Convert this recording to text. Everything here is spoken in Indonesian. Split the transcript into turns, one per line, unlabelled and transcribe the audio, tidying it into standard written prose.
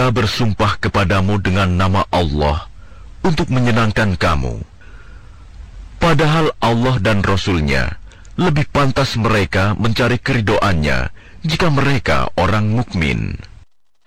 mereka bersumpah kepadamu dengan nama Allah untuk menyenangkan kamu. Padahal Allah dan Rasul-Nya lebih pantas mereka mencari keridhoannya jika mereka orang mukmin.